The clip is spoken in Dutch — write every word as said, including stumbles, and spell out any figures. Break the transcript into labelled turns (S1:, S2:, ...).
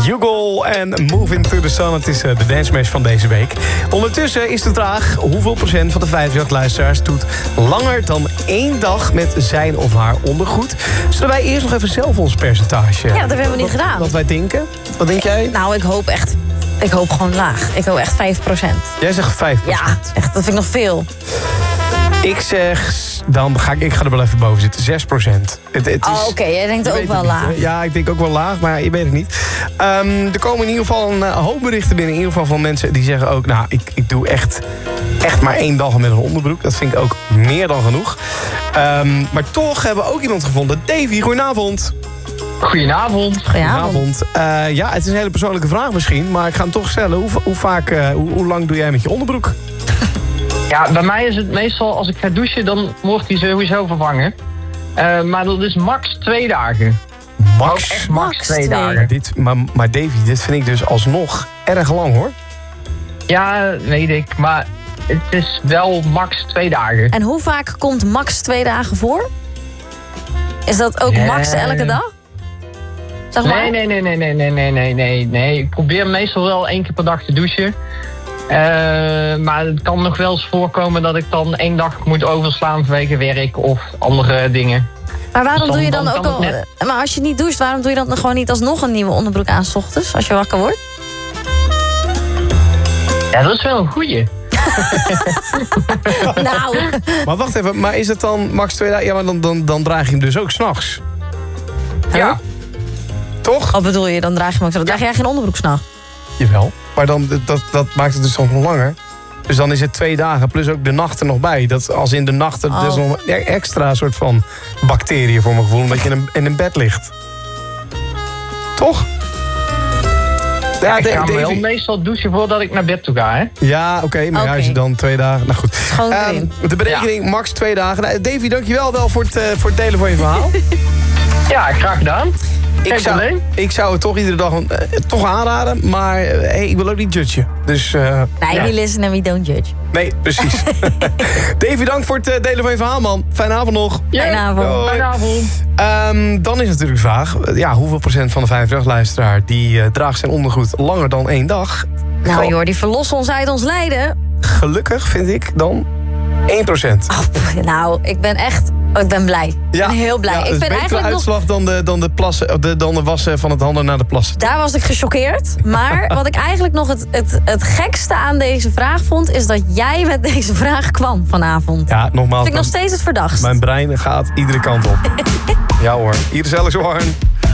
S1: Bugle en Move Into the Sun. Het is uh, de dance smash van deze week. Ondertussen is de vraag: hoeveel procent van de vijfenveertig-luisteraars doet langer dan één dag met zijn of haar ondergoed? Zullen wij eerst nog even zelf ons percentage...
S2: Ja, dat hebben we niet gedaan.
S1: Wat wij denken? Wat denk jij?
S2: Nou, ik hoop echt... Ik hoop gewoon laag. Ik hoop echt vijf procent.
S1: Jij zegt vijf procent.
S2: Ja, echt, dat vind ik nog veel.
S1: Ik zeg... Dan ga ik, ik ga er wel even boven zitten. zes procent. Het, het
S2: oh, oké. Okay. Jij denkt ook wel laag.
S1: Niet, ja, ik denk ook wel laag, maar je weet het niet. Um, er komen in ieder geval een uh, hoop berichten binnen. In ieder geval van mensen die zeggen ook... Nou, ik, ik doe echt, echt maar één dag met een onderbroek. Dat vind ik ook meer dan genoeg. Um, maar toch hebben we ook iemand gevonden. Davy, goedenavond.
S3: Goedenavond.
S2: Goedenavond.
S1: Uh, ja, het is een hele persoonlijke vraag misschien. Maar ik ga hem toch stellen. Hoe, hoe, vaak, uh, hoe, hoe lang doe jij met je onderbroek?
S3: Ja, bij mij is het meestal als ik ga douchen, dan wordt die sowieso vervangen. Uh, maar dat is max twee dagen.
S1: Max?
S3: Echt max,
S2: max
S3: twee,
S2: twee
S3: dagen.
S1: Dit, maar, maar Davy, dit vind ik dus alsnog erg lang hoor.
S3: Ja, weet ik. Maar het is wel max twee dagen.
S2: En hoe vaak komt max twee dagen voor? Is dat ook max
S3: uh,
S2: elke dag? Zeg maar.
S3: Nee, nee, nee, nee, nee, nee, nee, nee, nee, nee. Ik probeer meestal wel één keer per dag te douchen. Uh, maar het kan nog wel eens voorkomen dat ik dan één dag moet overslaan vanwege werk of andere dingen.
S2: Maar waarom
S3: dus
S2: doe je dan,
S3: dan
S2: ook al...
S3: net...
S2: Maar als je niet doucht, waarom doe je dan gewoon niet alsnog een nieuwe onderbroek aan 's ochtends? Als je wakker wordt?
S3: Ja, dat is wel een goeie.
S2: Nou.
S1: Maar wacht even, maar is het dan max twee dagen? Ja, maar dan, dan, dan draag je hem dus ook 's nachts.
S3: Ja.
S1: Toch?
S2: Wat bedoel je, dan draag je hem ook zo? Dan draag jij geen onderbroek 's nachts?
S1: Jawel. Maar dan, dat, dat maakt het dus nog langer. Dus dan is het twee dagen plus ook de nacht er nog bij. Dat als in de nacht er
S2: oh.
S1: dus nog een extra soort van bacteriën voor mijn gevoel. Omdat je in een, in een bed ligt. Toch?
S3: Ja, ik
S1: de,
S3: ga
S1: Davy.
S3: wel meestal douchen voordat ik naar bed toe ga, hè?
S1: Ja, oké. Okay, maar
S2: okay.
S1: ja, als je dan twee dagen... Nou goed.
S2: Um,
S1: de berekening ja. max twee dagen. Nou, Davy, dankjewel wel voor het, uh, voor het delen van je verhaal.
S3: Ja, graag gedaan.
S1: Ik zou, ik zou het toch iedere dag uh, toch aanraden. Maar uh, hey, ik wil ook niet judgen. Dus, uh,
S2: nee, ja. we listen and we don't judge.
S1: Nee, precies. Davy, dank voor het uh, delen van je verhaal, man. Fijne avond nog.
S2: Ja, fijne avond.
S3: Fijne avond.
S1: Um, dan is natuurlijk de vraag... Ja, hoeveel procent van de vijfenveertig-luisteraar... die uh, draagt zijn ondergoed langer dan één dag?
S2: Nou
S1: Gal-
S2: joh, die verlossen ons uit ons lijden.
S1: Gelukkig vind ik dan één procent.
S2: Oh, nou, ik ben echt... Oh, ik ben blij.
S1: Ja,
S2: ik ben heel blij.
S1: Ja,
S2: ik ben
S1: betere
S2: eigenlijk
S1: uitslag
S2: nog...
S1: dan, de, dan, de plassen, de, dan de wassen van het handen naar de plassen.
S2: Daar was ik gechoqueerd. Maar wat ik eigenlijk nog het, het, het gekste aan deze vraag vond... is dat jij met deze vraag kwam vanavond.
S1: Ja, nogmaals.
S2: Dat vind ik nog steeds het verdachtst.
S1: Mijn brein gaat iedere kant op. Ja hoor. Hier is Alex Warren.